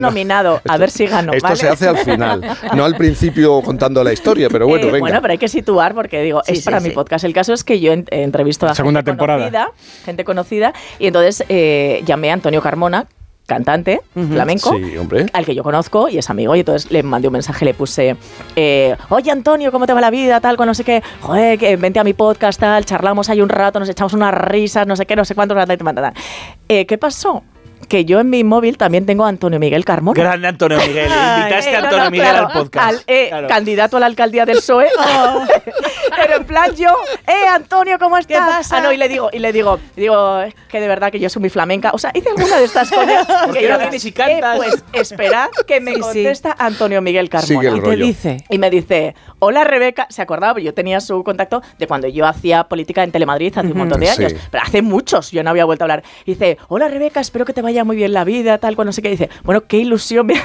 nominado, a ver si gano. Esto ¿vale? se hace al final, no al principio contando la historia, pero bueno, venga. Bueno, pero hay que situar porque digo, es para mi podcast. El caso es que yo entrevisto a gente conocida, y entonces llamé a Antonio Carmona, cantante flamenco, sí, hombre, al que yo conozco y es amigo, y entonces le mandé un mensaje, le puse oye Antonio, ¿cómo te va la vida? Tal, con no sé qué, joder, que vente a mi podcast, tal, charlamos ahí un rato, nos echamos unas risas, no sé qué, no sé cuántos, ¿qué pasó? Que yo en mi móvil también tengo a Antonio Miguel Carmona. Grande Antonio Miguel. Invitaste a Antonio Miguel al podcast. Claro. Candidato a la alcaldía del PSOE. Pero en plan yo, Antonio, ¿cómo estás? ¿Qué pasa? Ah, no, y le digo, es que de verdad que yo soy muy flamenca. O sea, hice alguna de estas cosas. ¿Por qué no vienes y cantas? Pues esperad que me contesta Antonio Miguel Carmona. Y te dice. Y me dice, hola Rebeca. Se acordaba, yo tenía su contacto de cuando yo hacía política en Telemadrid hace un montón de años. Pero hace muchos, yo no había vuelto a hablar. Y dice, hola Rebeca, espero que te vaya muy bien la vida, tal, cual, no sé qué. Dice, bueno, qué ilusión me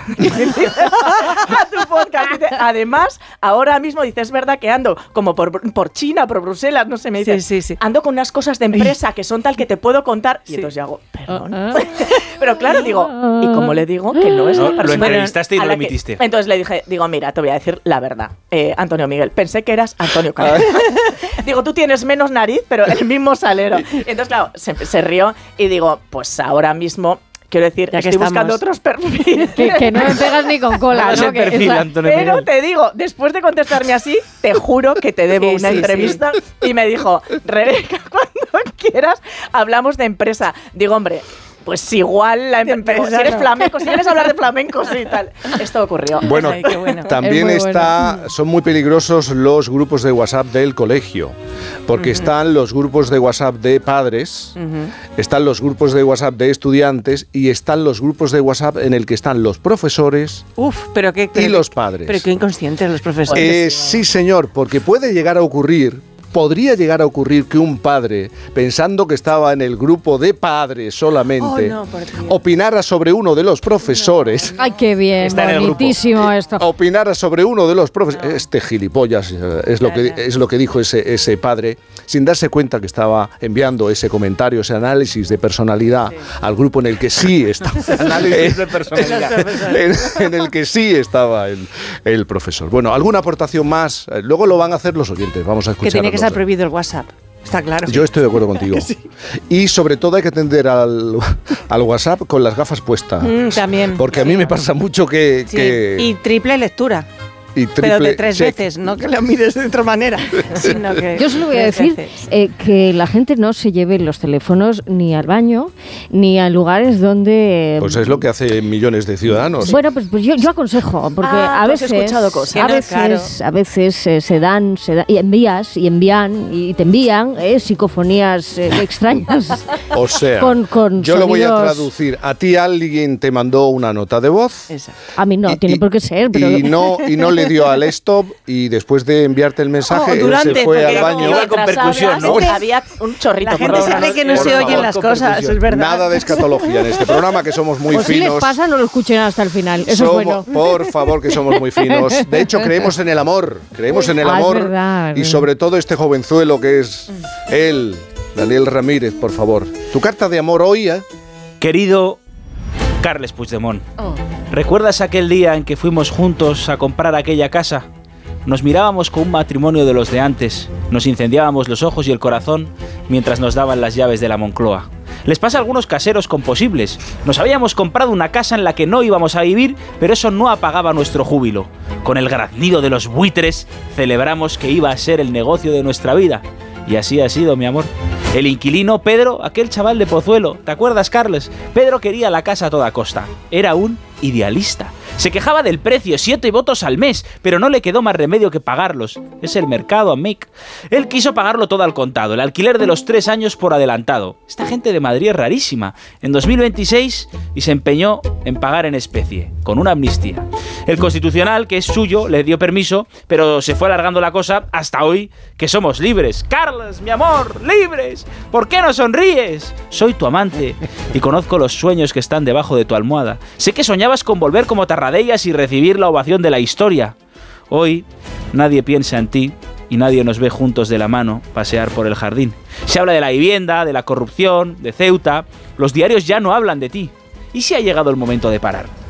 a tu podcast. Dice, además, ahora mismo, dice, es verdad que ando como por China, por Bruselas, no sé, me dice, sí. ando con unas cosas de empresa que son tal que te puedo contar. Y entonces yo hago, perdón. Pero claro, digo, ¿y cómo le digo que no es la persona? Lo entrevistaste y lo emitiste. Entonces le dije, mira, te voy a decir la verdad, Antonio Miguel, pensé que eras Antonio Carmona. Digo, tú tienes menos nariz, pero el mismo salero. Entonces, claro, se rió y digo, pues ahora mismo, quiero decir, ya que estoy buscando otros perfiles. Que no me pegas ni con cola, ¿no? Pero te digo, después de contestarme así, te juro que te debo una entrevista. Y me dijo, Rebeca, cuando quieras, hablamos de empresa. Digo, hombre, pues igual la empresa, si eres flamenco, si quieres hablar de flamencos y tal. Esto ocurrió. Bueno, también son muy peligrosos los grupos de WhatsApp del colegio, porque están los grupos de WhatsApp de padres, están los grupos de WhatsApp de estudiantes y están los grupos de WhatsApp en el que están los profesores y los padres. Pero qué inconscientes los profesores. Sí, señor, porque podría llegar a ocurrir que un padre, pensando que estaba en el grupo de padres solamente, opinara sobre uno de los profesores. Ay, qué bien, bonitísimo esto. Opinara sobre uno de los profesores. Este gilipollas es lo que dijo ese padre, sin darse cuenta que estaba enviando ese comentario, ese análisis de personalidad al grupo en el que sí estaba. Análisis de personalidad. En el que sí estaba el profesor. Bueno, ¿alguna aportación más? Luego lo van a hacer los oyentes. Vamos a escuchar. Que tiene que estar prohibido el WhatsApp. Está claro. Yo estoy de acuerdo contigo. Sí. Y sobre todo hay que atender al WhatsApp con las gafas puestas. También. Porque a mí me pasa mucho que... Y triple lectura. Pero de 3 veces, no que lo mires de otra manera. Sino que yo solo voy a decir que la gente no se lleve los teléfonos ni al baño, ni a lugares donde... Pues es lo que hacen millones de ciudadanos. Bueno, pues yo aconsejo, porque a veces he escuchado cosas. A veces se dan y envían y te envían psicofonías extrañas. O sea, con yo lo voy a traducir. A ti alguien te mandó una nota de voz. Exacto. A mí no, tiene por qué ser. Pero... Y no le dio al stop y después de enviarte el mensaje él se fue al baño. Con percusión, ¿no? Había un chorrito. La gente sabe que no se oyen las cosas, es verdad. Nada de escatología en este programa, que somos muy finos. Si les pasa, no lo escuchen hasta el final. Eso es bueno. Por favor, que somos muy finos. De hecho, creemos en el amor. Creemos en el amor. Es verdad, y sobre todo este jovenzuelo que es él, Daniel Ramírez, por favor. Tu carta de amor hoy, Querido Carles Puigdemont, ¿recuerdas aquel día en que fuimos juntos a comprar aquella casa? Nos mirábamos con un matrimonio de los de antes, nos incendiábamos los ojos y el corazón mientras nos daban las llaves de la Moncloa. Les pasa a algunos caseros composibles. Nos habíamos comprado una casa en la que no íbamos a vivir, pero eso no apagaba nuestro júbilo. Con el graznido de los buitres celebramos que iba a ser el negocio de nuestra vida. Y así ha sido, mi amor. El inquilino Pedro, aquel chaval de Pozuelo, ¿te acuerdas, Carles? Pedro quería la casa a toda costa. Era un idealista. Se quejaba del precio, 7 votos al mes, pero no le quedó más remedio que pagarlos. Es el mercado, amic. Él quiso pagarlo todo al contado, el alquiler de los 3 años por adelantado. Esta gente de Madrid es rarísima. En 2026 y se empeñó en pagar en especie, con una amnistía. El Constitucional, que es suyo, le dio permiso, pero se fue alargando la cosa hasta hoy, que somos libres. Carles, mi amor, libres. ¿Por qué no sonríes? Soy tu amante y conozco los sueños que están debajo de tu almohada. Sé que soñabas con volver como Tarradellas y recibir la ovación de la historia. Hoy nadie piensa en ti y nadie nos ve juntos de la mano pasear por el jardín. Se habla de la vivienda, de la corrupción, de Ceuta. Los diarios ya no hablan de ti. ¿Y si ha llegado el momento de parar?